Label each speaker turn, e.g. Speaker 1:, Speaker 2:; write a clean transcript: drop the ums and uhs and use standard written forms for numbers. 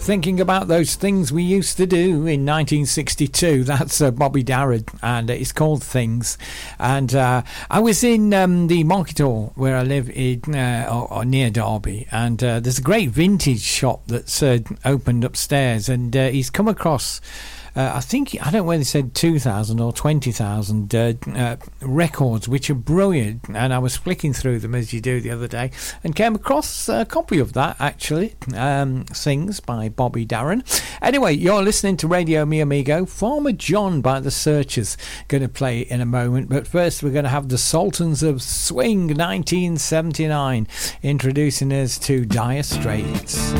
Speaker 1: Thinking about those things we used to do in 1962. That's Bobby Darin, and it's called Things. And I was in the Market Hall where I live in or near Derby, and there's a great vintage shop that's opened upstairs, and he's come across I don't know whether they said 2,000 or 20,000 records, which are brilliant. And I was flicking through them as you do the other day and came across a copy of that, actually. Things by Bobby Darin. Anyway, you're listening to Radio Mi Amigo. Farmer John by The Searchers going to play in a moment. But first, we're going to have the Sultans of Swing 1979 introducing us to Dire Straits.